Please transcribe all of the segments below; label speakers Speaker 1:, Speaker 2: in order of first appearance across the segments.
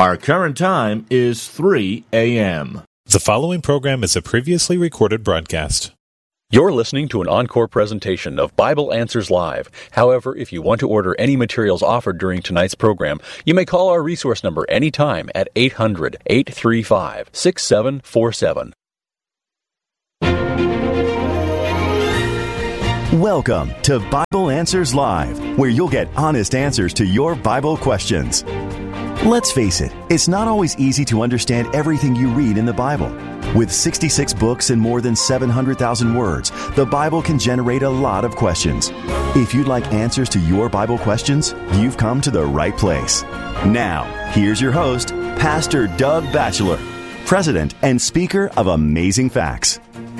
Speaker 1: Our current time is 3 a.m.
Speaker 2: The following program is a previously recorded broadcast.
Speaker 3: You're listening to an encore presentation of Bible Answers Live. However, if you want to order any materials offered during tonight's program, you may call our resource number anytime at 800-835-6747.
Speaker 4: Welcome to Bible Answers Live, where you'll get honest answers to your Bible questions. Let's face it, it's not always easy to understand everything you read in the Bible. With 66 books and more than 700,000 words, the Bible can generate a lot of questions. If you'd like answers to your Bible questions, you've come to the right place. Now, here's your host, Pastor Doug Batchelor, President and Speaker of Amazing Facts.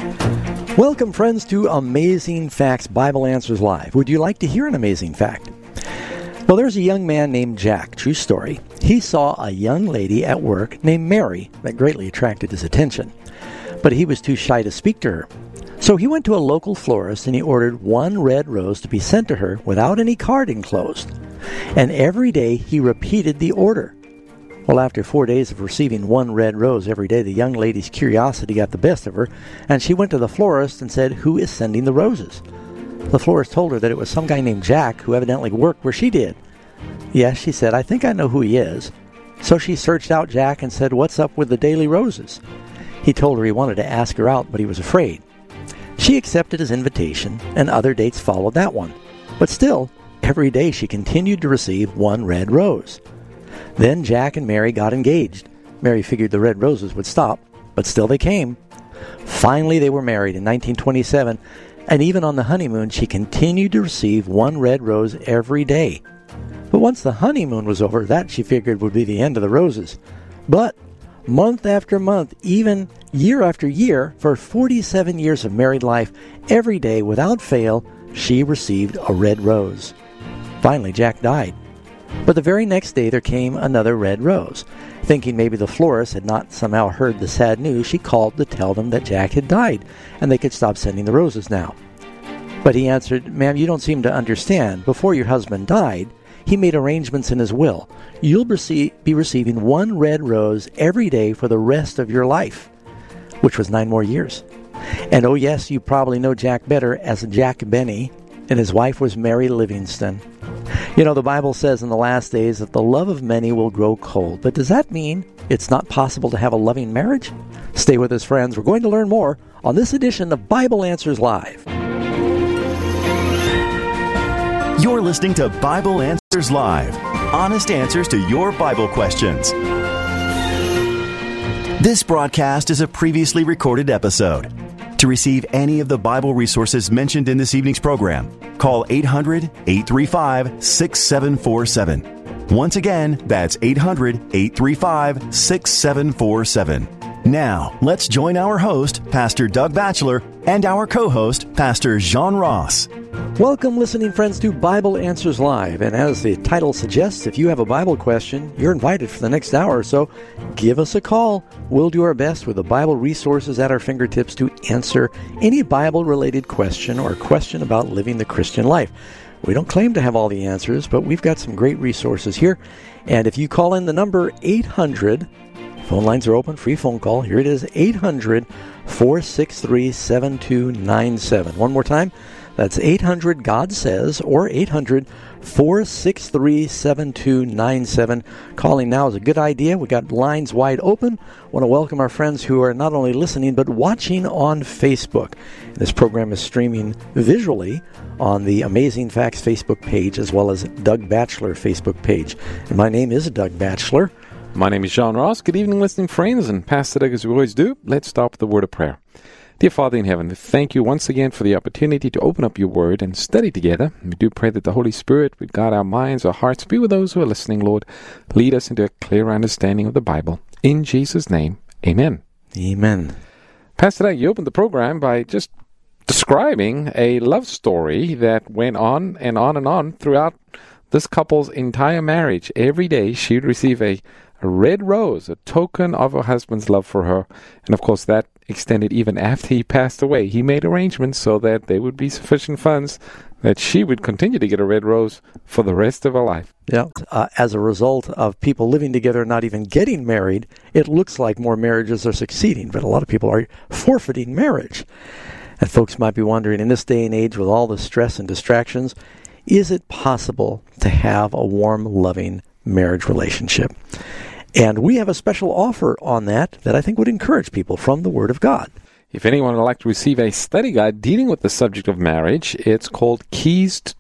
Speaker 5: Welcome, friends, to Amazing Facts Bible Answers Live. Would you like to hear an amazing fact? Well, there's a young man named Jack, true story. He saw a young lady at work named Mary that greatly attracted his attention, but he was too shy to speak to her. So he went to a local florist and he ordered one red rose to be sent to her without any card enclosed. And every day he repeated the order. Well, after 4 days of receiving one red rose every day, the young lady's curiosity got the best of her, and she went to the florist and said, "Who is sending the roses?" The florist told her that it was some guy named Jack who evidently worked where she did. "Yes," she said, "I think I know who he is." So she searched out Jack and said, "What's up with the daily roses?" He told her he wanted to ask her out, but he was afraid. She accepted his invitation, and other dates followed that one. But still, every day she continued to receive one red rose. Then Jack and Mary got engaged. Mary figured the red roses would stop, but still they came. Finally, they were married in 1927, and even on the honeymoon, she continued to receive one red rose every day. But once the honeymoon was over, that she figured would be the end of the roses. But month after month, even year after year, for 47 years of married life, every day without fail, she received a red rose. Finally, Jack died. But the very next day, there came another red rose. Thinking maybe the florist had not somehow heard the sad news, she called to tell them that Jack had died, and they could stop sending the roses now. But he answered, "Ma'am, you don't seem to understand. Before your husband died, he made arrangements in his will. You'll be receiving one red rose every day for the rest of your life," which was 9 more years. And oh yes, you probably know Jack better as Jack Benny, and his wife was Mary Livingston. You know, the Bible says in the last days that the love of many will grow cold. But does that mean it's not possible to have a loving marriage? Stay with us, friends. We're going to learn more on this edition of Bible Answers Live.
Speaker 4: You're listening to Bible Answers Live, honest answers to your Bible questions. This broadcast is a previously recorded episode. To receive any of the Bible resources mentioned in this evening's program, call 800-835-6747. Once again, that's 800-835-6747. Now, let's join our host, Pastor Doug Batchelor, and our co-host, Pastor John Ross.
Speaker 5: Welcome, listening friends, to Bible Answers Live. And as the title suggests, if you have a Bible question, you're invited for the next hour or so. Give us a call. We'll do our best with the Bible resources at our fingertips to answer any Bible-related question or question about living the Christian life. We don't claim to have all the answers, but we've got some great resources here. And if you call in the number 800, phone lines are open, free phone call. Here it is, 800-463-7297. One more time. That's 800-GOD-SAYS or 800-463-7297. Calling now is a good idea. We got lines wide open. Want to welcome our friends who are not only listening but watching on Facebook. This program is streaming visually on the Amazing Facts Facebook page as well as Doug Batchelor Facebook page. And my name is Doug Batchelor.
Speaker 6: My name is John Ross. Good evening, listening friends, and Pastor Doug, as we always do, let's start with the word of prayer. Dear Father in heaven, thank you once again for the opportunity to open up your word and study together. We do pray that the Holy Spirit would guide our minds, our hearts, be with those who are listening, Lord. Lead us into a clear understanding of the Bible. In Jesus' name, amen.
Speaker 5: Amen.
Speaker 6: Pastor Doug, you opened the program by just describing a love story that went on and on and on throughout this couple's entire marriage. Every day she would receive a red rose, a token of her husband's love for her. And of course that extended even after he passed away. He made arrangements so that there would be sufficient funds that she would continue to get a red rose for the rest of her life.
Speaker 5: Yeah. As a result of people living together and not even getting married, it looks like more marriages are succeeding, but a lot of people are forfeiting marriage. And folks might be wondering, in this day and age with all the stress and distractions, is it possible to have a warm, loving marriage relationship? And we have a special offer on that I think would encourage people from the Word of God.
Speaker 6: If anyone would like to receive a study guide dealing with the subject of marriage, it's called Keys